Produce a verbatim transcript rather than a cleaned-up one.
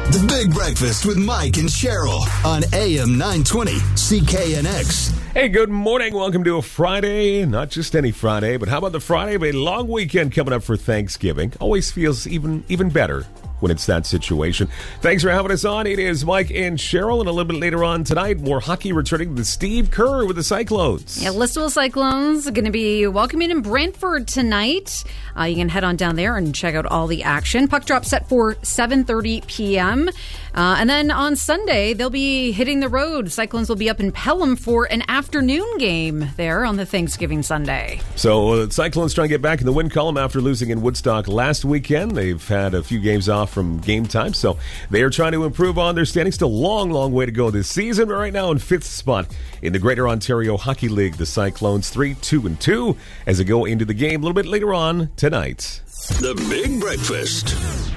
The Big Breakfast with Mike and Cheryl on A M nine twenty C K N X. Hey, good morning. Welcome to a Friday. Not just any Friday, but how about the Friday of a long weekend coming up for Thanksgiving? Always feels even even better when it's that situation. Thanks for having us on. It is Mike and Cheryl, and a little bit later on tonight, more hockey returning to Steve Kerr with the Cyclones. Yeah, Listowel Cyclones are going to be welcoming in Brantford tonight. Uh, you can head on down there and check out all the action. Puck drop set for seven thirty p.m. Uh, and then on Sunday, they'll be hitting the road. Cyclones will be up in Pelham for an afternoon game there on the Thanksgiving Sunday. So uh, Cyclones trying to get back in the win column after losing in Woodstock last weekend. They've had a few games off from game time, so they are trying to improve on their standing. Still a long, long way to go this season, but right now in fifth spot in the Greater Ontario Hockey League, the Cyclones three, two, and two as they go into the game a little bit later on tonight. The Big Breakfast.